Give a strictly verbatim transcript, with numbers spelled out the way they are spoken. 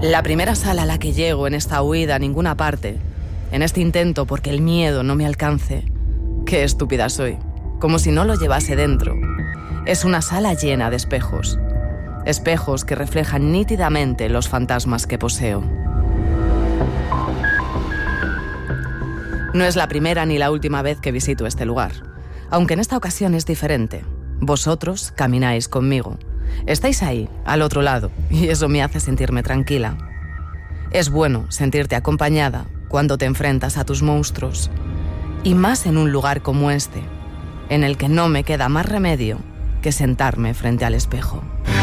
La primera sala a la que llego en esta huida a ninguna parte, en este intento porque el miedo no me alcance, qué estúpida soy, como si no lo llevase dentro, es una sala llena de espejos. Espejos que reflejan nítidamente los fantasmas que poseo. No es la primera ni la última vez que visito este lugar, aunque en esta ocasión es diferente. Vosotros camináis conmigo. Estáis ahí, al otro lado, y eso me hace sentirme tranquila. Es bueno sentirte acompañada cuando te enfrentas a tus monstruos, y más en un lugar como este, en el que no me queda más remedio que sentarme frente al espejo.